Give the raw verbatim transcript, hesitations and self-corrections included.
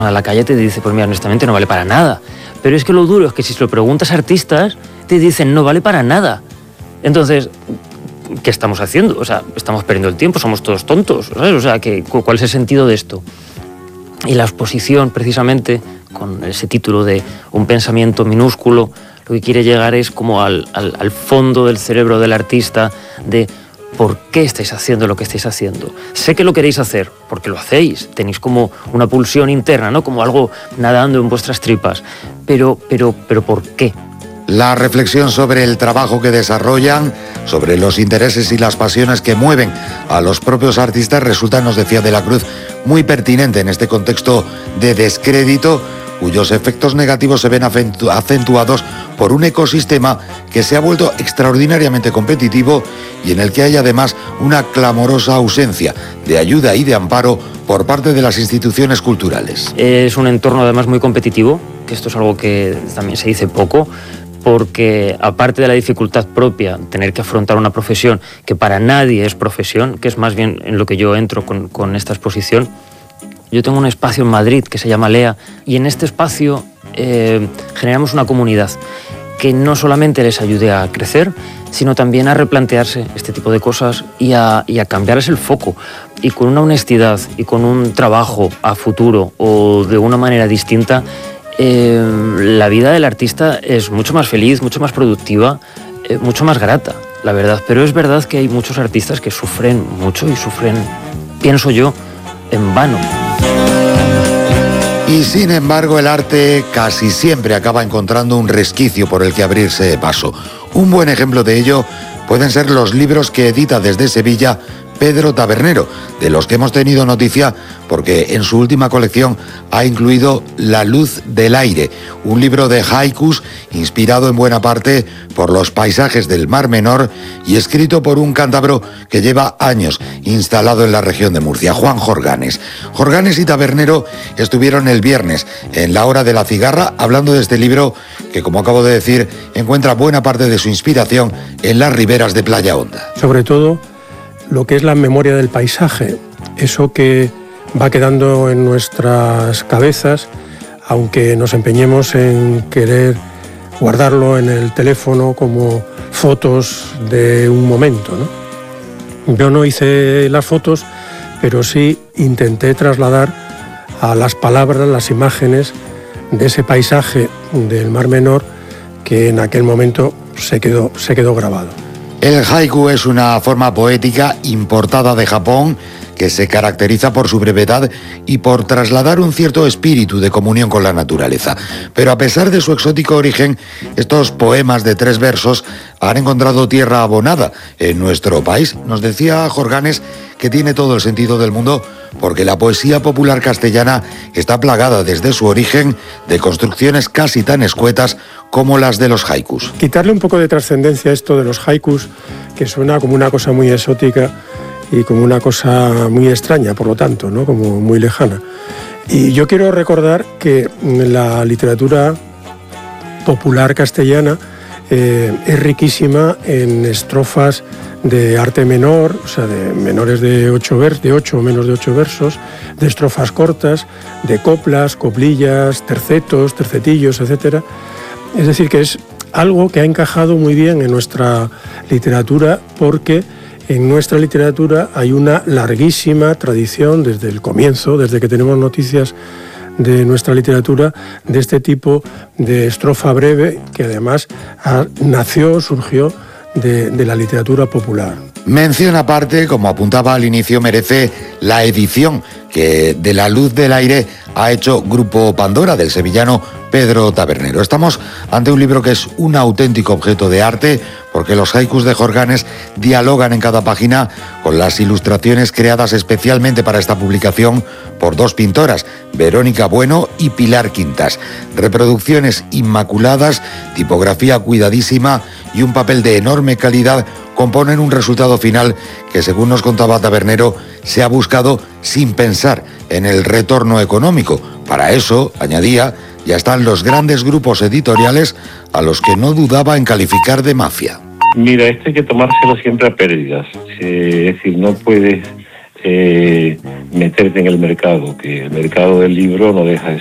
A la calle te dice, pues mira, honestamente no vale para nada. Pero es que lo duro es que si se lo preguntas a artistas, te dicen no vale para nada. Entonces, ¿qué estamos haciendo? O sea, estamos perdiendo el tiempo, somos todos tontos, ¿sabes? O sea, ¿qué, ¿cuál es el sentido de esto? Y la exposición, precisamente, con ese título de Un pensamiento minúsculo, lo que quiere llegar es como al, al, al fondo del cerebro del artista, de por qué estáis haciendo lo que estáis haciendo. Sé que lo queréis hacer, porque lo hacéis, tenéis como una pulsión interna, ¿no? Como algo nadando en vuestras tripas, pero, pero, pero ¿por qué? La reflexión sobre el trabajo que desarrollan, sobre los intereses y las pasiones que mueven a los propios artistas resulta, nos decía De la Cruz, muy pertinente en este contexto de descrédito, cuyos efectos negativos se ven acentuados por un ecosistema que se ha vuelto extraordinariamente competitivo y en el que hay además una clamorosa ausencia de ayuda y de amparo por parte de las instituciones culturales. Es un entorno además muy competitivo, que esto es algo que también se dice poco, porque aparte de la dificultad propia, tener que afrontar una profesión que para nadie es profesión, que es más bien en lo que yo entro con, con esta exposición. Yo tengo un espacio en Madrid que se llama Lea y en este espacio eh, generamos una comunidad que no solamente les ayude a crecer, sino también a replantearse este tipo de cosas y a, y a cambiarles el foco. Y con una honestidad y con un trabajo a futuro o de una manera distinta, eh, la vida del artista es mucho más feliz, mucho más productiva, eh, mucho más grata, la verdad. Pero es verdad que hay muchos artistas que sufren mucho y sufren, pienso yo, en vano. Y sin embargo el arte casi siempre acaba encontrando un resquicio por el que abrirse paso. Un buen ejemplo de ello pueden ser los libros que edita desde Sevilla Pedro Tabernero, de los que hemos tenido noticia porque en su última colección ha incluido La luz del aire, un libro de haikus inspirado en buena parte por los paisajes del Mar Menor y escrito por un cántabro que lleva años instalado en la región de Murcia, Juan Jorganes. Jorganes y Tabernero estuvieron el viernes en la Hora de la Cigarra hablando de este libro que, como acabo de decir, encuentra buena parte de su inspiración en las riberas de Playa Honda. Sobre todo lo que es la memoria del paisaje, eso que va quedando en nuestras cabezas, aunque nos empeñemos en querer guardarlo en el teléfono como fotos de un momento, ¿no? Yo no hice las fotos, pero sí intenté trasladar a las palabras, las imágenes de ese paisaje del Mar Menor que en aquel momento se quedó, se quedó grabado. El haiku es una forma poética importada de Japón que se caracteriza por su brevedad y por trasladar un cierto espíritu de comunión con la naturaleza. Pero a pesar de su exótico origen, estos poemas de tres versos han encontrado tierra abonada en nuestro país. Nos decía Jorganes que tiene todo el sentido del mundo porque la poesía popular castellana está plagada desde su origen de construcciones casi tan escuetas como las de los haikus. Quitarle un poco de trascendencia a esto de los haikus, que suena como una cosa muy exótica y como una cosa muy extraña, por lo tanto, ¿no? Como muy lejana. Y yo quiero recordar que la literatura popular castellana eh, es riquísima en estrofas de arte menor, o sea, de menores de ocho, vers, de ocho o menos de ocho versos, de estrofas cortas, de coplas, coplillas, tercetos, tercetillos, etcétera. Es decir, que es algo que ha encajado muy bien en nuestra literatura porque en nuestra literatura hay una larguísima tradición desde el comienzo, desde que tenemos noticias de nuestra literatura, de este tipo de estrofa breve que además nació, surgió de, de la literatura popular. Mención aparte, como apuntaba al inicio, merece la edición que de La luz del aire ha hecho Grupo Pandora del sevillano Pedro Tabernero. Estamos ante un libro que es un auténtico objeto de arte porque los haikus de Jorganes dialogan en cada página con las ilustraciones creadas especialmente para esta publicación por dos pintoras, Verónica Bueno y Pilar Quintas. Reproducciones inmaculadas, tipografía cuidadísima y un papel de enorme calidad componen un resultado final que, según nos contaba Tabernero, se ha buscado sin pensar en el retorno económico. Para eso, añadía, ya están los grandes grupos editoriales a los que no dudaba en calificar de mafia. Mira, esto hay que tomárselo siempre a pérdidas. Eh, es decir, no puedes eh, meterte en el mercado, que el mercado del libro no deja de